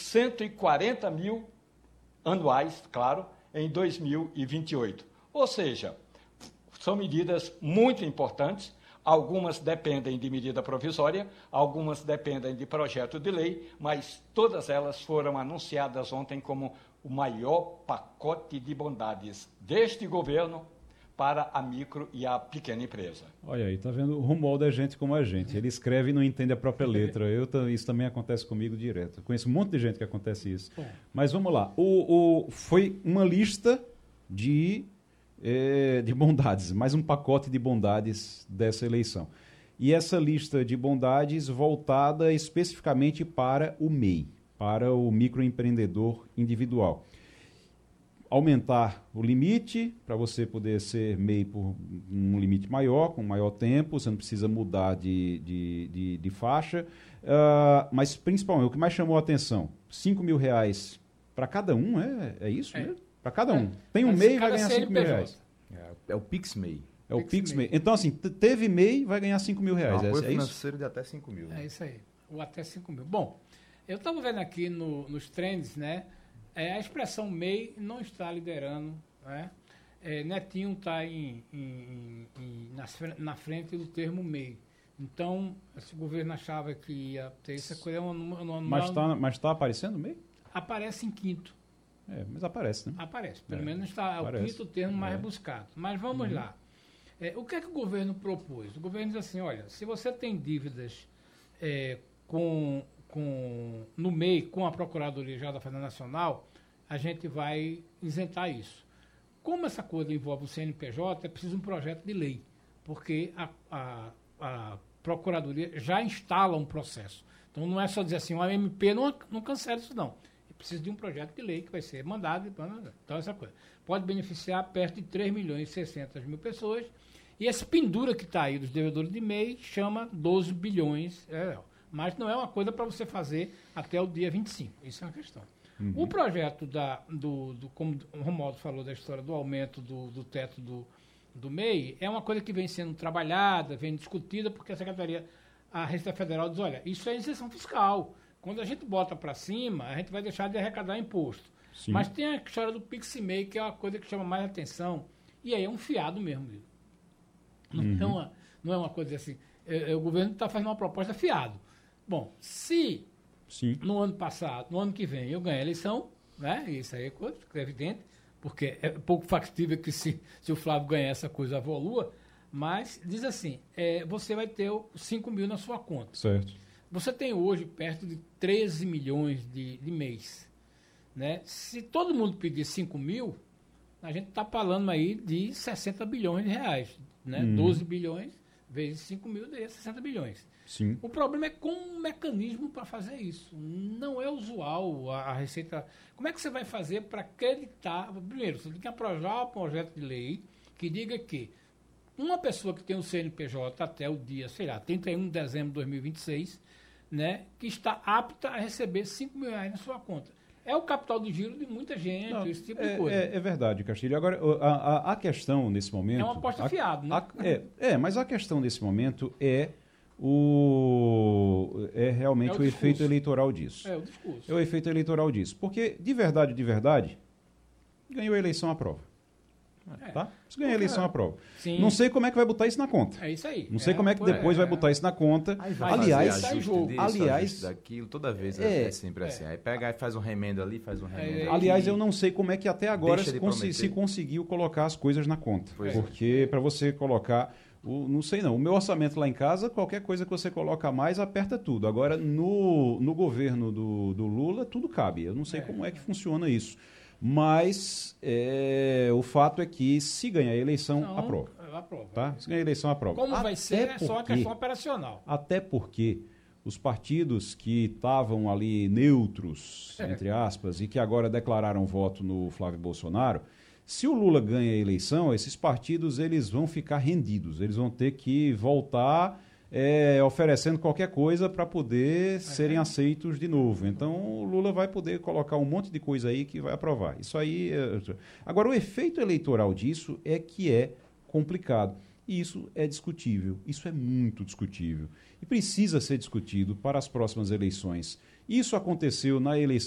140 mil anuais, claro, em 2028. Ou seja, são medidas muito importantes, algumas dependem de medida provisória, algumas dependem de projeto de lei, mas todas elas foram anunciadas ontem como o maior pacote de bondades deste governo para a micro e a pequena empresa. Olha aí, tá vendo? O Romualdo é gente como a gente. Ele escreve e não entende a própria letra. Isso também acontece comigo direto. Eu conheço um monte de gente que acontece isso. Mas vamos lá. Foi uma lista de bondades, mais um pacote de bondades dessa eleição. E essa lista de bondades voltada especificamente para o MEI, para o microempreendedor individual. Aumentar o limite, para você poder ser MEI por um limite maior, com maior tempo, você não precisa mudar de faixa, mas principalmente, o que mais chamou a atenção, R$5.000 para cada um, é isso mesmo? Para cada um. Tem um MEI e vai ganhar R$5.000. É o PixMEI. É o PixMEI. Então, assim, teve MEI, vai ganhar R$5.000. Apoio financeiro de até 5 mil. É isso aí, o até 5 mil. Bom, eu estava vendo aqui nos trends, né? A expressão MEI não está liderando, né? Netinho está na frente do termo MEI. Então, esse governo achava que ia ter essa coisa. Mas está aparecendo MEI? Aparece em quinto. Mas aparece, né? Aparece. Pelo menos está o quinto termo mais buscado. Mas vamos lá. O que é que o governo propôs? O governo diz assim, olha, se você tem dívidas no MEI, com a Procuradoria Geral da Fazenda Nacional, a gente vai isentar isso. Como essa coisa envolve o CNPJ, é preciso um projeto de lei, porque a Procuradoria já instala um processo. Então não é só dizer assim, o MP não cancela isso não. É preciso de um projeto de lei que vai ser mandado. Então essa coisa pode beneficiar perto de 3.600.000 pessoas, e esse pendura que está aí dos devedores de MEI chama 12 bilhões de reais. Mas não é uma coisa para você fazer até o dia 25. Isso é uma questão. O projeto, como o Romualdo falou, da história do aumento do teto do MEI, é uma coisa que vem sendo trabalhada, vem discutida, porque a Receita Federal diz, olha, isso é isenção fiscal. Quando a gente bota para cima, a gente vai deixar de arrecadar imposto. Sim. Mas tem a história do PixMEI, que é uma coisa que chama mais atenção, e aí é um fiado mesmo. Não é uma coisa assim, o governo está fazendo uma proposta fiado. Bom, se no ano passado, no ano que vem, eu ganhar a eleição, né? Isso aí é evidente, porque é pouco factível que se o Flávio ganhar essa coisa evolua, mas diz assim, você vai ter 5 mil na sua conta. Certo. Você tem hoje perto de 13 milhões de mês. Né? Se todo mundo pedir 5 mil, a gente está falando aí de 60 bilhões de reais. Né? 12 bilhões vezes 5 mil, daí 60 bilhões. Sim. O problema é com um mecanismo para fazer isso. Não é usual a Receita. Como é que você vai fazer para acreditar? Primeiro, você tem que aprovar um projeto de lei que diga que uma pessoa que tem um CNPJ até o dia, 31 de dezembro de 2026, né, que está apta a receber 5 mil reais na sua conta. É o capital de giro de muita gente, esse tipo de coisa. É verdade, Castilho. Agora, a questão nesse momento... É uma aposta fiado, né? Mas a questão nesse momento é realmente o efeito eleitoral disso. É o discurso. É o efeito eleitoral disso. Porque, de verdade, ganhou a eleição à prova. Tá? Se ganhar a eleição à prova. Sim. Não sei como é que vai botar isso na conta. É isso aí. Não sei como é que depois vai botar isso na conta. Aliás, daquilo, toda vez é sempre assim. Aí pega e faz um remendo ali, faz um remendo. Aliás, eu não sei como é que até agora se conseguiu colocar as coisas na conta. Porque para você colocar, não sei não, o meu orçamento lá em casa, qualquer coisa que você coloca a mais, aperta tudo. Agora, no governo do Lula, tudo cabe. Eu não sei como é que funciona isso. Mas o fato é que se ganhar a eleição, aprova. Tá? Se ganhar a eleição, aprova. Como vai ser, é só a questão operacional. Até porque os partidos que estavam ali neutros, entre aspas, e que agora declararam voto no Flávio Bolsonaro, se o Lula ganha a eleição, esses partidos eles vão ficar rendidos. Eles vão ter que voltar oferecendo qualquer coisa para poder serem aceitos de novo. Então, o Lula vai poder colocar um monte de coisa aí que vai aprovar. Isso aí... Agora, o efeito eleitoral disso é que é complicado. E isso é discutível. Isso é muito discutível. E precisa ser discutido para as próximas eleições. Isso aconteceu na eleição